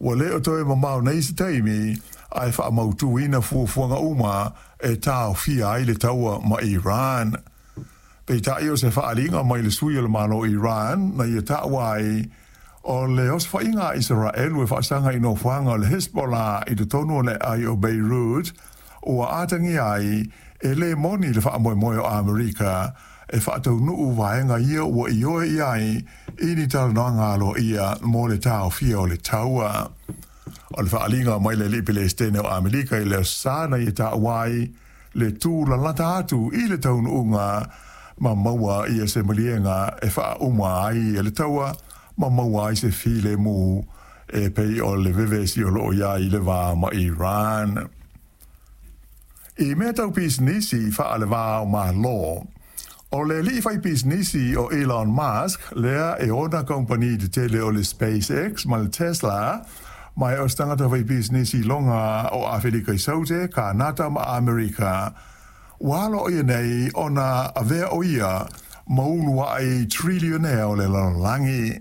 Wale o toi mamau nei se taimi, ai wha mautu ina fuafuanga uma e tau fia ai le taua ma Iran. Pei tai o se whaalinga mai le sui o le malo Iran, na ia ta'wai o le os whainga Israel we whaasanga ino whanga le Hezbollah i te tonu le ai o Beirut, o a atangi ai e le moni le whaamoe o Amerika, e whaatau nuu vaenga ia ua i oe i ai i ni tala ngalo ia mo le tau fia o le taua. O le whaalinga mai le lipi le stene o Amerika i le sana i ta'wai le tū la lata atu i le taunu unga ma maua i se malienga e wha uma ai e le taua ma maua i se file mu e pei o le vevesi o loo ia i le wā ma Iran. I mea tau pisnisi wha le wā o ma lo. O le li fai pisnisi o Elon Musk lea e ona company de tele o le SpaceX ma le Tesla mai o stangata fai pisnisi longa o Afrika i saute ka nata ma Amerika. Walo o nei ona avea o ia maunua ai trillionaire o le langi.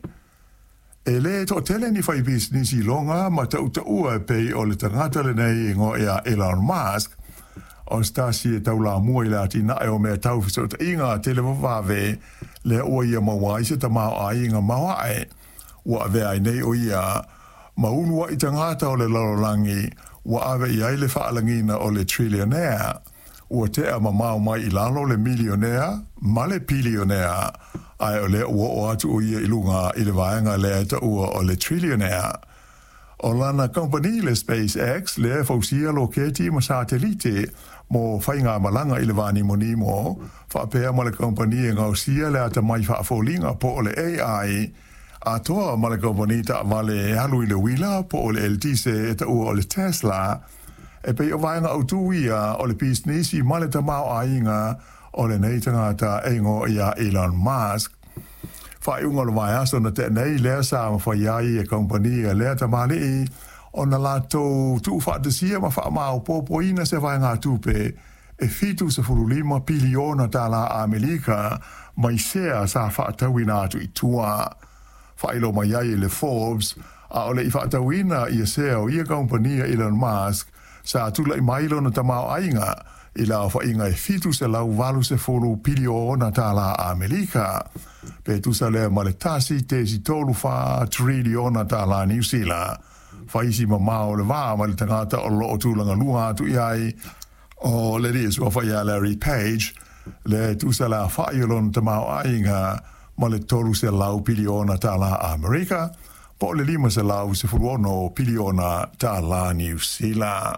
E le to tele ni fai business longa ma tau ua pei o le tangata le nei ngo ea Elon Musk. O stasi e tau la mua i la tina e o mea tau fisota inga tele wawave le o ia mawai se tamau a inga mawai. Ua avea ai nei o ia maunua i tangata o le langi ua ave i ai le whaalangina o le trillionaire. Ua tea mamau mai i lalo le millionaire, ma le billionaire, ai o le ua o atu o ia ilunga i le vaenga le eta ua o le trillionaire. O lana company le SpaceX le fausia loketi ma satelite mo whainga malanga i le vani monimo, whaapea ma le company e ngausia le ata mai whaafolinga po o le AI, a toa ma le company ta vale halu i le wila po o le LTC eta ua o le Tesla, e pei o vaenga au tuia o le pisnisi ma le tamau ainga o le nei tangata eingo ia Elon Musk. Whai unga le vai aso na te nei lea sa ma whai ai e kompania lea tamali i o na lato tu whaatasia ma wha mau popo ina se vaenga tupe e fitu se furulima piliona tala Amerika mai sea sa whaatawina atu i tua. Whai lo mai ai le Forbes a o le i whaatawina i a sea o ia kompania Elon Musk sa tula i mailo na tamau ainga i la whainga e fitu se lau walu se furu piliona tala Amerika. Pe tu sa lea ma le tasi te si tolu wha triliona tala New Zealand. Whaisi ma mao le wā ma le tangata o loo tūlanga luha atu iai o le ris wa whaia Larry Page le tu sa la whaiolon tamau ainga ma le tolu se lau piliona tala Amerika po le lima se lau se furuono piliona tala New Zealand.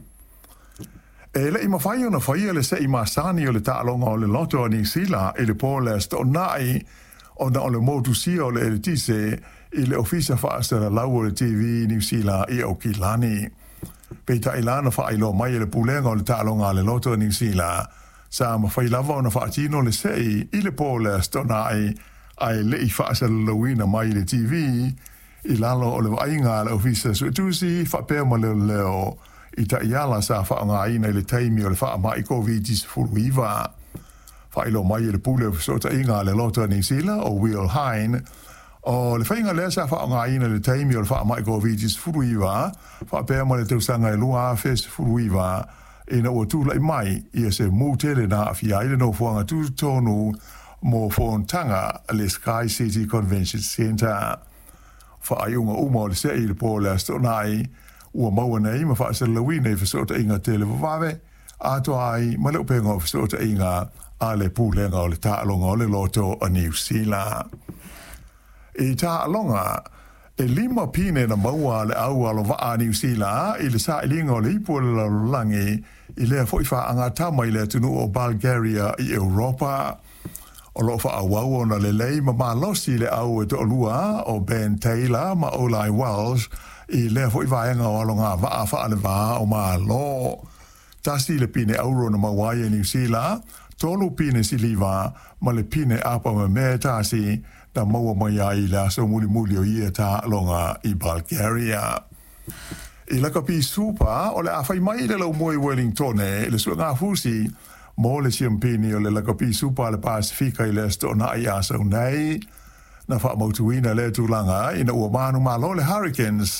E le ima whai ona whaia le se ima sani o le ta'alonga o le loto a New Zealand e le po le sto nai o na o le motu sia o le elitise i le ofisa whaasara lau o le TV New Zealand i au ki lani. Pei ta ilana whai lo mai le pulenga o le ta'alonga o le loto a New Zealand sa ma whai lava o na whaatino le sei i le po le sto nai ai le i whaasara lauina mai le TV i lalo o le wainga le ofisa suetusi whapea ma leo i ta iala sa whaanga ina i le taimi o le wha mai COVID-19 furuiva. Whailo mai le pule so ta inga le loto New Zealand o Will Hine o le whainga lea sa whaanga ina le taimi o le wha mai COVID-19 furuiva whapea ma le tausanga e lua fes furuiva ina ua tūlai mai i se mūtele na awhia i le no fuanga tūtonu mo Fontanga le Sky City Convention Centre. Whaaiunga uma o le se i le po le astonai ua maua nei ma whaasa lawine i whasota inga tele wawawe, ato ai ma leo penga o whasota inga a le pūlenga o le ta'alonga o le loto a New Zealand. I ta'alonga, e lima pine na maua le au alo waa New Zealand i le sa ilinga o le ipu le lalangi i lea foifa anga tama i le tunu o Bulgaria i Europa. O lo wha awau na le lei ma malosi le au e to olua o Ben Taylor ma Olai Wells i lea fo i vaenga o alonga waa wha ale waa o maa lo. Tasi le pine auro na mawai e New Zealand, tolu pine siliva ma le pine apa ma mea tasi na maua mai ai le aso muli muli o ia ta alonga i Bulgaria. I laka pi supa o le awhai mai le lau moe Wellington e le sua ngā fusi mo le siampini o le laka pi supa le Pasifika i le sto na i aso nei na wha mautuina le tūlanga ina ua manu malo le Hurricanes